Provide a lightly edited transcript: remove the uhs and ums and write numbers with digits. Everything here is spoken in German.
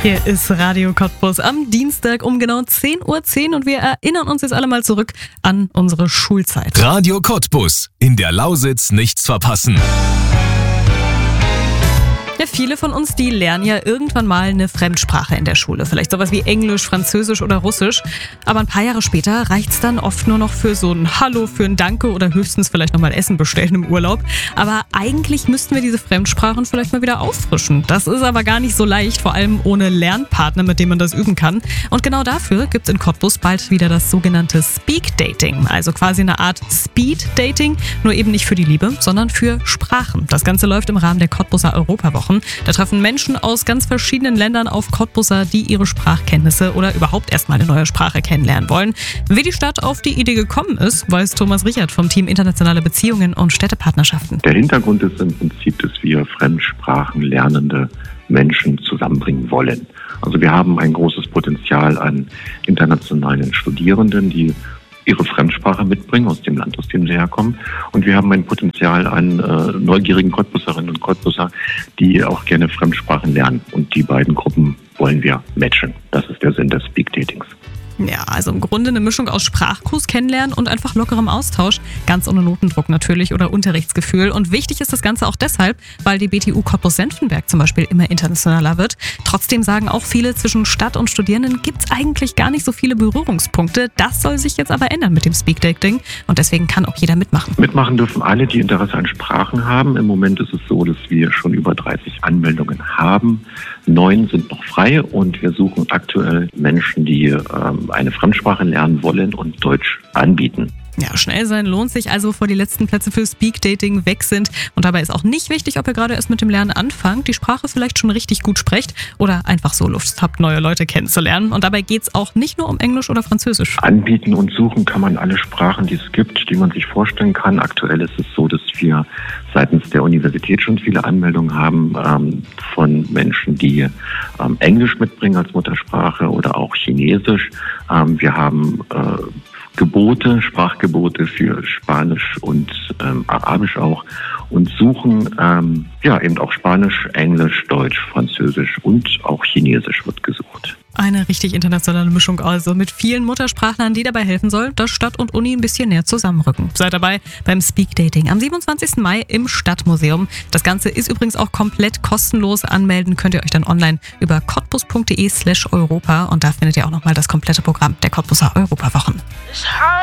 Hier ist Radio Cottbus am Dienstag um genau 10:10 Uhr und wir erinnern uns jetzt alle mal zurück an unsere Schulzeit. Radio Cottbus. In der Lausitz nichts verpassen. Ja, viele von uns, die lernen ja irgendwann mal eine Fremdsprache in der Schule. Vielleicht sowas wie Englisch, Französisch oder Russisch. Aber ein paar Jahre später reicht's dann oft nur noch für so ein Hallo, für ein Danke oder höchstens vielleicht nochmal Essen bestellen im Urlaub. Aber eigentlich müssten wir diese Fremdsprachen vielleicht mal wieder auffrischen. Das ist aber gar nicht so leicht, vor allem ohne Lernpartner, mit dem man das üben kann. Und genau dafür gibt's in Cottbus bald wieder das sogenannte Speak Dating. Also quasi eine Art Speed Dating, nur eben nicht für die Liebe, sondern für Sprachen. Das Ganze läuft im Rahmen der Cottbuser Europawochen. Da treffen Menschen aus ganz verschiedenen Ländern auf Cottbuser, die ihre Sprachkenntnisse oder überhaupt erstmal eine neue Sprache kennenlernen wollen. Wie die Stadt auf die Idee gekommen ist, weiß Thomas Richard vom Team Internationale Beziehungen und Städtepartnerschaften. Der Hintergrund ist im Prinzip, dass wir Fremdsprachen lernende Menschen zusammenbringen wollen. Also wir haben ein großes Potenzial an internationalen Studierenden, die ihre Fremdsprache mitbringen aus dem Land, aus dem sie herkommen. Und wir haben ein Potenzial an neugierigen Cottbuserinnen und Cottbuser, die auch gerne Fremdsprachen lernen. Und die beiden Gruppen wollen wir matchen. Das ist der Sinn des Speak Datings. Ja, also im Grunde eine Mischung aus Sprachkurs kennenlernen und einfach lockerem Austausch. Ganz ohne Notendruck natürlich oder Unterrichtsgefühl. Und wichtig ist das Ganze auch deshalb, weil die BTU Cottbus-Senftenberg zum Beispiel immer internationaler wird. Trotzdem sagen auch viele, zwischen Stadt und Studierenden gibt's eigentlich gar nicht so viele Berührungspunkte. Das soll sich jetzt aber ändern mit dem Speak Dating. Und deswegen kann auch jeder mitmachen. Mitmachen dürfen alle, die Interesse an Sprachen haben. Im Moment ist es so, dass wir schon über 30 Anmeldungen haben. 9 sind noch frei und wir suchen aktuell Menschen, die eine Fremdsprache lernen wollen und Deutsch anbieten. Ja, schnell sein lohnt sich also, bevor die letzten Plätze für Speak Dating weg sind. Und dabei ist auch nicht wichtig, ob ihr gerade erst mit dem Lernen anfangt, die Sprache vielleicht schon richtig gut sprecht oder einfach so Lust habt, neue Leute kennenzulernen. Und dabei geht's auch nicht nur um Englisch oder Französisch. Anbieten und suchen kann man alle Sprachen, die es gibt, die man sich vorstellen kann. Aktuell ist es so, dass wir seitens der Universität schon viele Anmeldungen haben von Menschen, die Englisch mitbringen als Muttersprache oder auch Chinesisch. Wir haben Sprachgebote für Spanisch und Arabisch auch und suchen eben auch Spanisch, Englisch, Deutsch, Französisch und auch Chinesisch wird gesucht. Eine richtig internationale Mischung also mit vielen Muttersprachlern, die dabei helfen soll, dass Stadt und Uni ein bisschen näher zusammenrücken. Seid dabei beim Speak Dating am 27. Mai im Stadtmuseum. Das Ganze ist übrigens auch komplett kostenlos. Anmelden könnt ihr euch dann online über cottbus.de/europa und da findet ihr auch nochmal das komplette Programm der Cottbuser Europawochen.